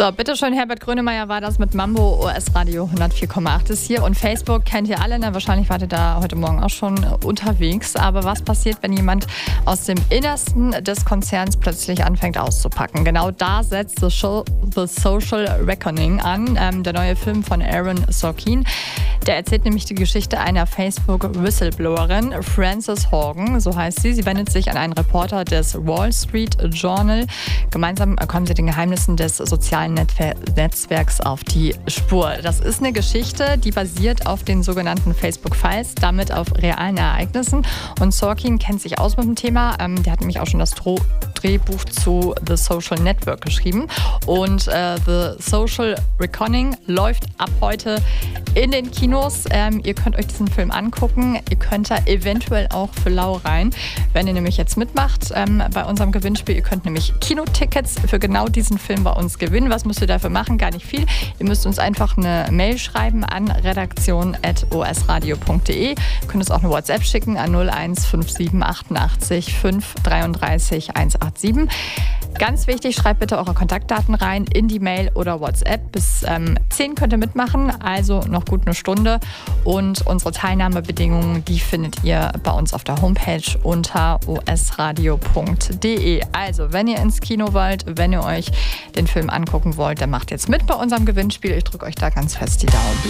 So, bitteschön, Herbert Grönemeyer war das mit Mambo. OS Radio 104,8 ist hier. Und Facebook kennt ihr alle, ne? Wahrscheinlich wart ihr da heute Morgen auch schon unterwegs. Aber was passiert, wenn jemand aus dem Innersten des Konzerns plötzlich anfängt auszupacken? Genau da setzt The Social Reckoning an, der neue Film von Aaron Sorkin. Der erzählt nämlich die Geschichte einer Facebook-Whistleblowerin, Frances Horgan, so heißt sie. Sie wendet sich an einen Reporter des Wall Street Journal. Gemeinsam kommen sie den Geheimnissen des sozialen Netzwerks auf die Spur. Das ist eine Geschichte, die basiert auf den sogenannten Facebook-Files, damit auf realen Ereignissen. Und Sorkin kennt sich aus mit dem Thema. Der hat nämlich auch schon das Drehbuch zu The Social Network geschrieben. Und The Social Reckoning läuft ab heute in den Kinos. Ihr könnt euch diesen Film angucken. Ihr könnt da eventuell auch für lau rein, wenn ihr nämlich jetzt mitmacht bei unserem Gewinnspiel. Ihr könnt nämlich Kinotickets für genau diesen Film bei uns gewinnen. Was müsst ihr dafür machen? Gar nicht viel. Ihr müsst uns einfach eine Mail schreiben an redaktion@osradio.de. Ihr könnt uns auch eine WhatsApp schicken an 0157 88 533 187. Ganz wichtig, schreibt bitte eure Kontaktdaten rein in die Mail oder WhatsApp. Bis 10 könnt ihr mitmachen, also noch gut eine Stunde. Und unsere Teilnahmebedingungen, die findet ihr bei uns auf der Homepage unter osradio.de. Also, wenn ihr ins Kino wollt, wenn ihr euch den Film angucken wollt, dann macht jetzt mit bei unserem Gewinnspiel. Ich drücke euch da ganz fest die Daumen.